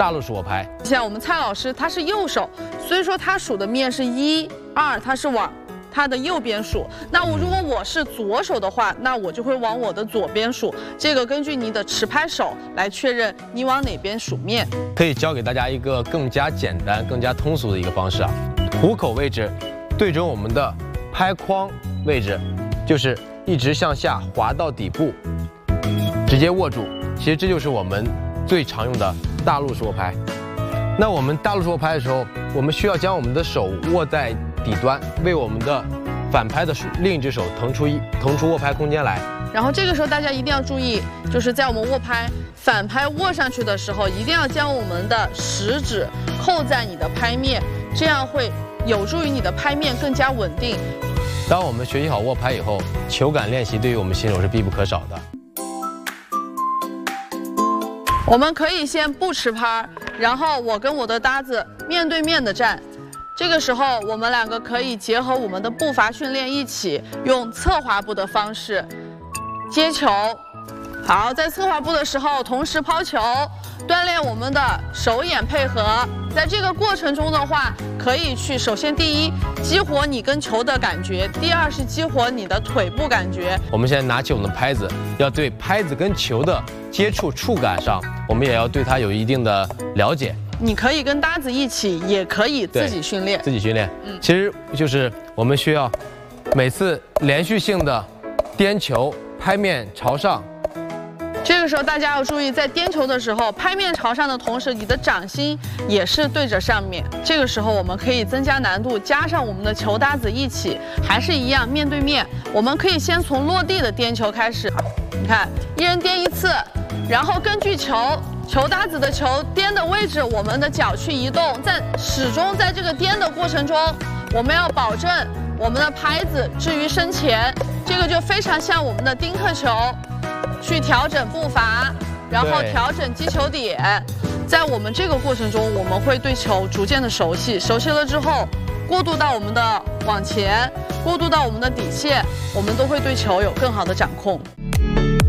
大陆式握拍。 像我们蔡老师他是右手，所以说他数的面是1、2，他是往他的右边数。那如果我是左手的话，那我就会往我的左边数。这个根据你的持拍手来确认你往哪边数面。 可以教给大家一个更加简单、更加通俗的一个方式啊。虎口位置对准我们的拍框位置，就是一直向下滑到底部，直接握住。其实这就是我们最常用的大陆式握拍。那我们大陆式握拍的时候，我们需要将我们的手握在底端，为我们的反拍的另一只手腾出握拍空间来。 然后这个时候大家一定要注意，就是在我们握拍反拍握上去的时候，一定要将我们的食指扣在你的拍面，这样会有助于你的拍面更加稳定。 当我们学习好握拍以后，球感练习对于我们新手是必不可少的。 我们可以先不持拍，然后我跟我的搭子面对面的站。这个时候，我们两个可以结合我们的步伐训练一起，用侧滑步的方式接球。好，在侧滑步的时候同时抛球，锻炼我们的手眼配合。在这个过程中的话，可以去首先第一激活你跟球的感觉，第二是激活你的腿部感觉。 我们现在拿起我们的拍子，要对拍子跟球的接触触感上，我们也要对它有一定的了解。 你可以跟搭子一起，也可以自己训练。 自己训练，其实就是我们需要每次连续性的颠球，拍面朝上。 这个时候大家要注意，在颠球的时候，拍面朝上的同时，你的掌心也是对着上面。这个时候我们可以增加难度，加上我们的球搭子一起，还是一样面对面。我们可以先从落地的颠球开始，你看，一人颠一次，然后根据球搭子的球颠的位置，我们的脚去移动，始终在这个颠的过程中，我们要保证我们的拍子置于身前，这个就非常像我们的丁克球。去调整步伐，然后调整击球点。在我们这个过程中，我们会对球逐渐的熟悉了之后，过渡到我们的往前，过渡到我们的底线，我们都会对球有更好的掌控。